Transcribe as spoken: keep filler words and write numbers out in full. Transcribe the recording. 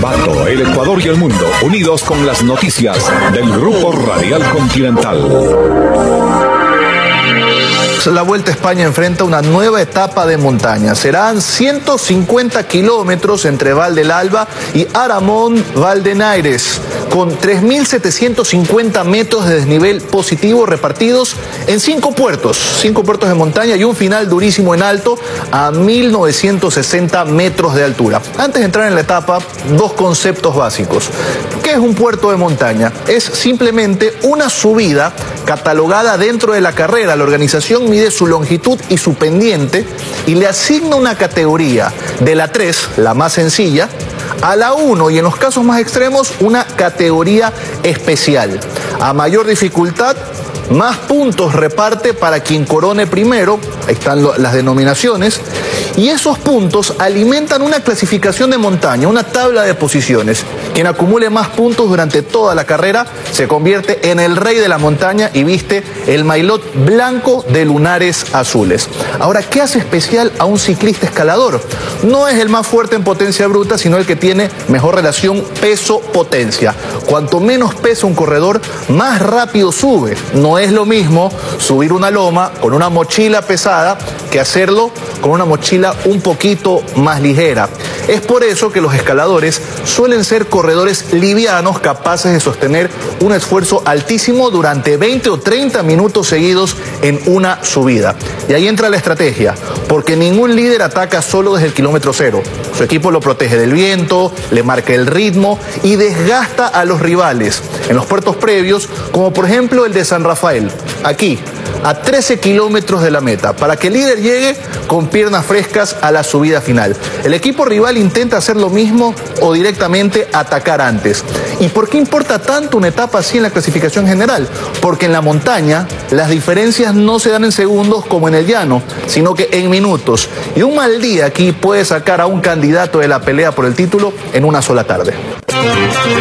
Ambato, el Ecuador y el mundo, unidos con las noticias del Grupo Radial Continental. La Vuelta a España enfrenta una nueva etapa de montaña. Serán ciento cincuenta kilómetros entre Val del Alba y Aramón Valdenaires, con tres mil setecientos cincuenta metros de desnivel positivo repartidos en cinco puertos, cinco puertos de montaña y un final durísimo en alto a mil novecientos sesenta metros de altura. Antes de entrar en la etapa, dos conceptos básicos. ¿Qué es un puerto de montaña? Es simplemente una subida catalogada dentro de la carrera. La organización mide su longitud y su pendiente y le asigna una categoría de la tres, la más sencilla, a la uno y en los casos más extremos una categoría especial. A mayor dificultad, más puntos reparte para quien corone primero, ahí están las denominaciones, y esos puntos alimentan una clasificación de montaña, una tabla de posiciones. Quien acumule más puntos durante toda la carrera se convierte en el rey de la montaña y viste el maillot blanco de lunares azules. Ahora, ¿qué hace especial a un ciclista escalador? No es el más fuerte en potencia bruta, sino el que tiene mejor relación peso-potencia. Cuanto menos pesa un corredor, más rápido sube. No es lo mismo subir una loma con una mochila pesada que hacerlo con una mochila un poquito más ligera. Es por eso que los escaladores suelen ser corredores livianos capaces de sostener un esfuerzo altísimo durante veinte o treinta minutos seguidos en una subida. Y ahí entra la estrategia, porque ningún líder ataca solo desde el kilómetro cero. Su equipo lo protege del viento, le marca el ritmo y desgasta a los rivales en los puertos previos, como por ejemplo el de San Rafael, aquí, a trece kilómetros de la meta, para que el líder llegue con piernas frescas a la subida final. El equipo rival intenta hacer lo mismo o directamente atacar antes. ¿Y por qué importa tanto una etapa así en la clasificación general? Porque en la montaña las diferencias no se dan en segundos como en el llano, sino que en minutos. Y un mal día aquí puede sacar a un candidato de la pelea por el título en una sola tarde.